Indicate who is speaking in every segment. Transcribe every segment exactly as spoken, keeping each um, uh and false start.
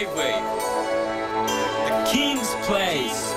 Speaker 1: J-Wave The King's Place。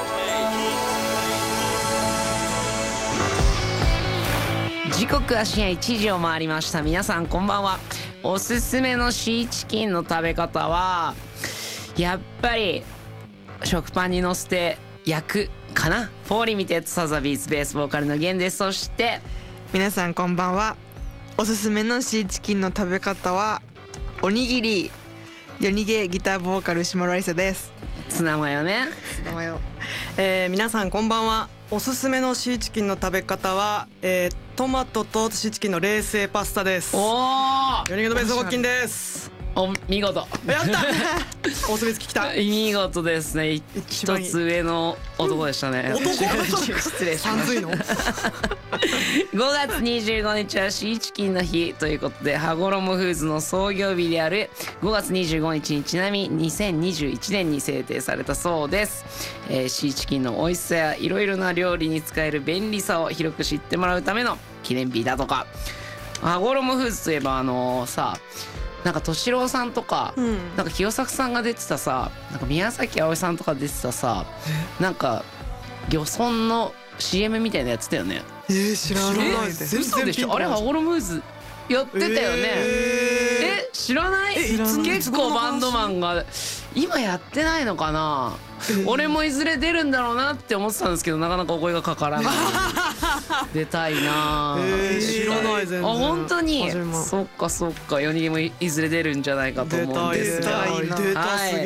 Speaker 2: 時刻は深夜いちじを回りました。皆さんこんばんは。おすすめのシーチキンの食べ方はやっぱり食パンにのせて焼くかな。フォーリミテッドサザビーズベースボーカルのゲンです。そして
Speaker 3: 皆さんこんばんは。おすすめのシーチキンの食べ方はおにぎり。夜逃げギターボーカル島ライサです。
Speaker 2: ツナマヨね。
Speaker 3: 名前を、
Speaker 4: えー、皆さんこんばんは。おすすめのシーチキンの食べ方は、えー、トマトとシーチキンの冷製パスタです。
Speaker 2: おー、
Speaker 4: 夜逃げのベースボーキンです。
Speaker 2: お見事。
Speaker 4: やったお墨付ききた。
Speaker 2: 見事ですね。一
Speaker 4: 一番いい
Speaker 2: つ上の男でしたね。
Speaker 4: 男
Speaker 2: 失礼しました。
Speaker 4: さんずいの
Speaker 2: ごがつにじゅうごにちはシーチキンの日ということで、羽衣フーズの創業日であるごがつにじゅうごにちにちなみにせんにじゅういちねんに制定されたそうです。えー、シーチキンの美味しさやいろいろな料理に使える便利さを広く知ってもらうための記念日だとか。羽衣フーズといえばあのー、さなんか敏郎さんとか、うん、なんか清作さんが出てたさ、なんか宮崎あおいさんとか出てたさ、なんか漁村の シーエム みたいなやつだよね。
Speaker 4: えー、知らないです。
Speaker 2: 嘘でしょ。あれ羽衣フーズやってたよね。えー、え知らない？結構バンドマンが今やってないのかな。俺もいずれ出るんだろうなって思ってたんですけど、なかなかお声がかからない。出たいな。
Speaker 4: えー、知らない全然。
Speaker 2: あ、本当に。そっかそっか。夜逃げもいずれ出るんじゃないかと思うんですが、
Speaker 4: はい、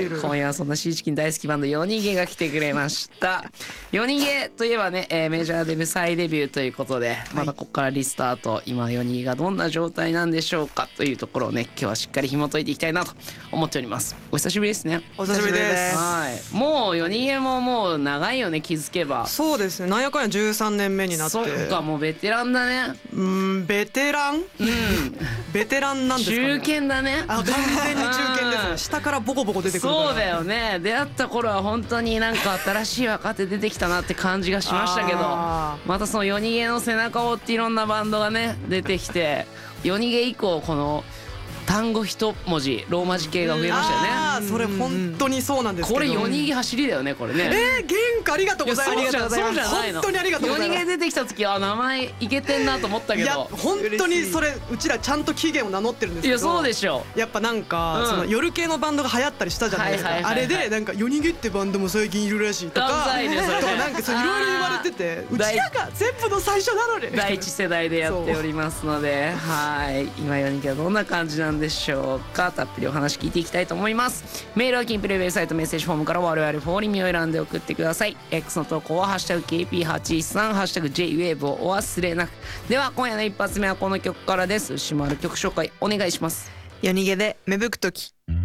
Speaker 2: 今夜はそんなシーチキン大好きバンド夜逃げが来てくれました。夜逃げといえばね、えー、メジャーデビュー再デビューということで、またここからリスタート、今夜逃げがどんな状態なんでしょうかというところをね、今日はしっかり紐解いていきたいなと思っております。お久しぶりですね。
Speaker 4: お久しぶりです。
Speaker 2: はい。もう夜逃げももう長いよね、気づけば。
Speaker 4: そうですね。なんやかんやじゅうさんねんめになって。
Speaker 2: そっか、もうベテランだね。
Speaker 4: うん、ベテラン？うん。ベテランなんですかね。
Speaker 2: 中堅だね。
Speaker 4: あ、完全に中堅ですね。下からボコボコ出てくるから。
Speaker 2: そうだよね。出会った頃は本当になんか新しい若手出てきたなって感じがしましたけど、またその夜逃げの背中を追っていろんなバンドがね出てきて、夜逃げ以降この単語一文字ローマ字系が増えましたよね。
Speaker 4: ああ、それ本当にそうなんですけど。
Speaker 2: これ夜逃げ走りだよね、これね。
Speaker 4: えー、元気ありがとうございます。
Speaker 2: そうじゃないの。
Speaker 4: 本当にありがとうございます。
Speaker 2: 夜逃げ出てきた時は名前いけてんなと思ったけど。
Speaker 4: いや本当にそれうちらちゃんと起源を名乗ってるんですけど。
Speaker 2: いやそうでしょ。
Speaker 4: やっぱなんか、うん、その夜系のバンドが流行ったりしたじゃないですか。あれでなんか夜逃げってバンドも最近いるらしいとか、とかなんかそういろいろ言われてて、うちらが全部の最初なのに。
Speaker 2: 第一世代でやっておりますので、はい。今夜逃げはどんな感じなんでしょうか。たっぷりお話聞いていきたいと思います。メールはキンプレイウェブサイトメッセージフォームから我々フォーリミを選んで送ってください。 X の投稿はハッシュタグ ケーピーはちいちさん ハッシュタグ ジェイウェーブ をお忘れなく。では今夜の一発目はこの曲からです。牛丸曲紹介お願いします。
Speaker 3: 夜逃げで芽吹く時。